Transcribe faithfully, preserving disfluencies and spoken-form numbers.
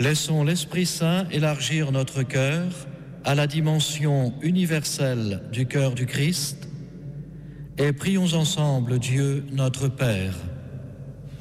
Laissons l'Esprit Saint élargir notre cœur à la dimension universelle du cœur du Christ et prions ensemble Dieu notre Père.